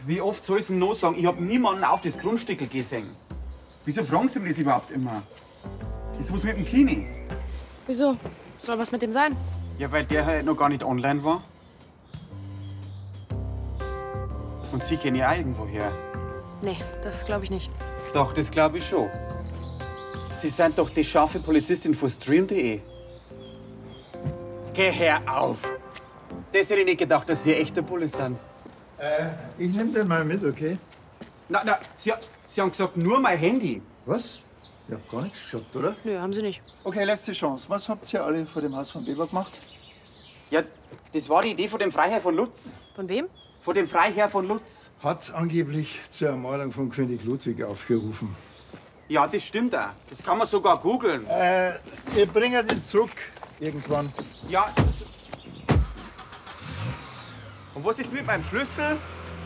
Wie oft soll ich denn noch sagen? Ich hab niemanden auf das Grundstück gesehen. Wieso fragen Sie mich das überhaupt immer? Das ist was mit dem Kini. Wieso? Soll was mit dem sein? Ja, weil der halt noch gar nicht online war. Und Sie kennen ja irgendwoher. Nee, das glaube ich nicht. Doch, das glaube ich schon. Sie sind doch die scharfe Polizistin von Stream.de. Geh hör auf! Das hätte ich nicht gedacht, dass Sie ein echter Bulle sind. Ich nehme den mal mit, okay? Na, Sie haben gesagt, nur mein Handy. Was? Ich hab gar nichts gesagt, oder? Nö, haben sie nicht. Okay, letzte Chance. Was habt ihr alle vor dem Haus von Weber gemacht? Ja, das war die Idee von dem Freiherr von Lutz. Von wem? Von dem Freiherr von Lutz. Hat angeblich zur Ermordung von König Ludwig aufgerufen. Ja, das stimmt auch. Das kann man sogar googeln. Wir bringen ihn zurück. Irgendwann. Ja, und was ist mit meinem Schlüssel?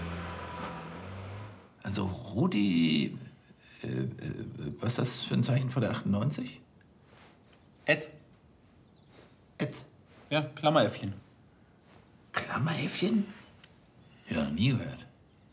Also Rudi, was ist das für ein Zeichen vor der 98? Ed. Ed. Ja, Klammeräffchen. Klammeräffchen? Ja, noch nie gehört.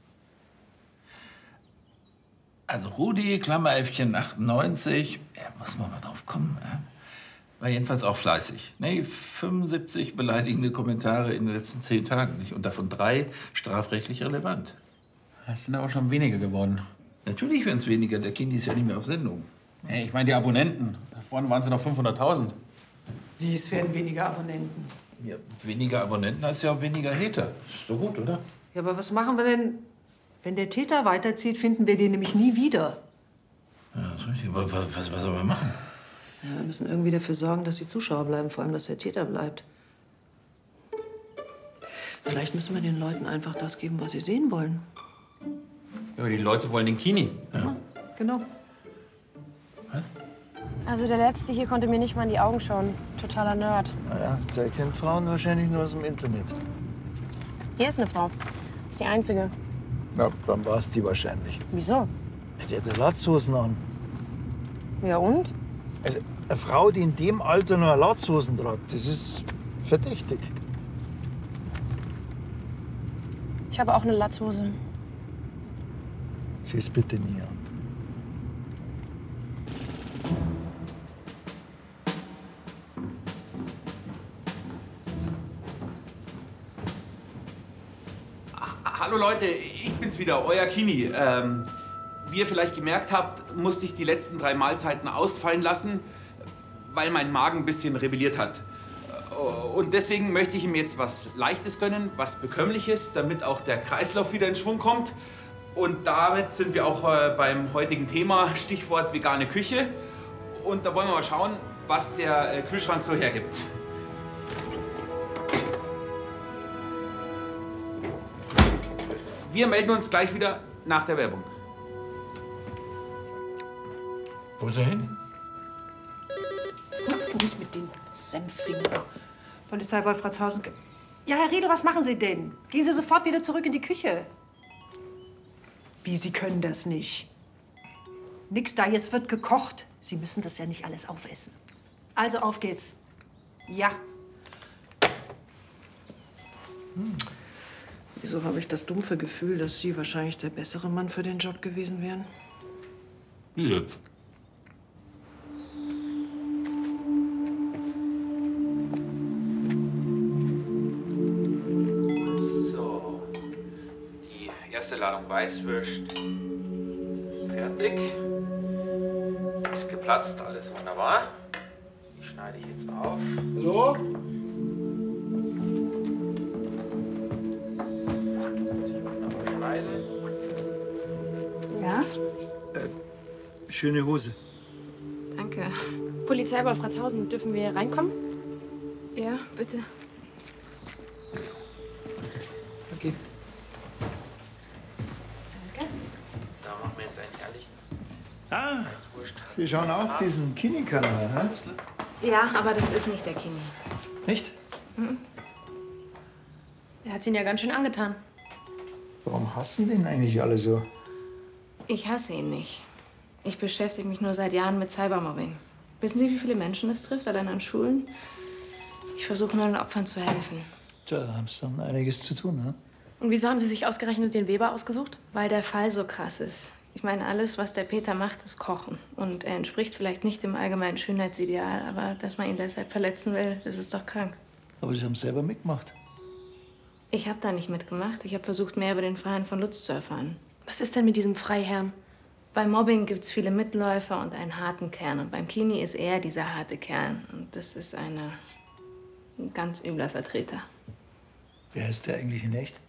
Also Rudi, Klammeräffchen 98, ja, muss man mal drauf kommen. Ja? War jedenfalls auch fleißig. Ne, 75 beleidigende Kommentare in den letzten 10 Tagen. Nicht? Und davon 3 strafrechtlich relevant. Das sind aber schon weniger geworden. Natürlich werden es weniger. Der Kindi ist ja nicht mehr auf Sendung. Hey, ich meine die Abonnenten. Vorhin waren es noch 500.000. Wie, es werden weniger Abonnenten? Ja, weniger Abonnenten heißt ja auch weniger Hater. Ist doch gut, oder? Ja, aber was machen wir denn, wenn der Täter weiterzieht, finden wir den nämlich nie wieder. Ja, das ist richtig. Was sollen wir machen? Ja, wir müssen irgendwie dafür sorgen, dass die Zuschauer bleiben, vor allem, dass der Täter bleibt. Vielleicht müssen wir den Leuten einfach das geben, was sie sehen wollen. Ja, aber die Leute wollen den Kini. Ja, genau. Also der Letzte hier konnte mir nicht mal in die Augen schauen. Totaler Nerd. Naja, der kennt Frauen wahrscheinlich nur aus dem Internet. Hier ist eine Frau. Ist die einzige. Na, dann war's die wahrscheinlich. Wieso? Der hat Latzhosen an. Ja und? Also, eine Frau, die in dem Alter nur Latzhosen tragt, das ist verdächtig. Ich habe auch eine Latzhose. Zieh's bitte nie an. Hallo Leute, ich bin's wieder, euer Kini. Wie ihr vielleicht gemerkt habt, musste ich die letzten 3 Mahlzeiten ausfallen lassen, weil mein Magen ein bisschen rebelliert hat. Und deswegen möchte ich ihm jetzt was Leichtes gönnen, was Bekömmliches, damit auch der Kreislauf wieder in Schwung kommt. Und damit sind wir auch beim heutigen Thema, Stichwort vegane Küche. Und da wollen wir mal schauen, was der Kühlschrank so hergibt. Wir melden uns gleich wieder nach der Werbung. Wo ist er hin? Nicht mit den Senffinger. Polizei Wolfratshausen. Ja, Herr Riedel, was machen Sie denn? Gehen Sie sofort wieder zurück in die Küche. Wie, Sie können das nicht? Nix da, jetzt wird gekocht. Sie müssen das ja nicht alles aufessen. Also, auf geht's. Ja. Wieso habe ich das dumpfe Gefühl, dass Sie wahrscheinlich der bessere Mann für den Job gewesen wären? Wie jetzt? So, die erste Ladung Weißwürst ist fertig. Ist geplatzt, alles wunderbar. Die schneide ich jetzt auf. Hallo? Ja? Schöne Hose. Danke. Polizei Wolfratshausen, dürfen wir reinkommen? Ja, bitte. Okay. Danke. Da machen wir jetzt eigentlich ehrlich. Ah, Sie schauen auch diesen Kini-Kanal, hä? Ja, aber das ist nicht der Kini. Nicht? Er hat ihn ja ganz schön angetan. Warum hassen den eigentlich alle so? Ich hasse ihn nicht. Ich beschäftige mich nur seit Jahren mit Cybermobbing. Wissen Sie, wie viele Menschen es trifft, allein an Schulen? Ich versuche nur den Opfern zu helfen. Tja, da haben Sie dann einiges zu tun, ne? Und wieso haben Sie sich ausgerechnet den Weber ausgesucht? Weil der Fall so krass ist. Ich meine, alles, was der Peter macht, ist Kochen. Und er entspricht vielleicht nicht dem allgemeinen Schönheitsideal, aber dass man ihn deshalb verletzen will, das ist doch krank. Aber Sie haben selber mitgemacht. Ich habe da nicht mitgemacht. Ich habe versucht, mehr über den Freiherrn von Lutz zu erfahren. Was ist denn mit diesem Freiherrn? Bei Mobbing gibt es viele Mitläufer und einen harten Kern. Und beim Kini ist er dieser harte Kern. Und das ist ein ganz übler Vertreter. Wer ist der eigentlich in echt?